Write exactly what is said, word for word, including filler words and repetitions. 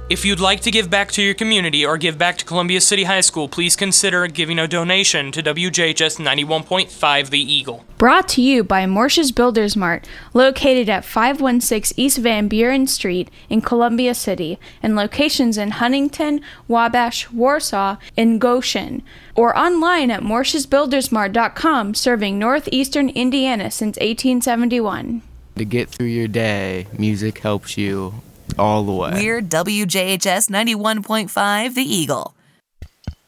If you'd like to give back to your community or give back to Columbia City High School, please consider giving a donation to W J H S ninety-one point five The Eagle. Brought to you by Morsha's Builders Mart, located at five one six East Van Buren Street in Columbia City, and locations in Huntington, Wabash, Warsaw, and Goshen, or online at morshas builders mart dot com, serving northeastern Indiana since eighteen seventy-one. To get through your day, music helps you all the way. We're W J H S ninety-one point five The Eagle.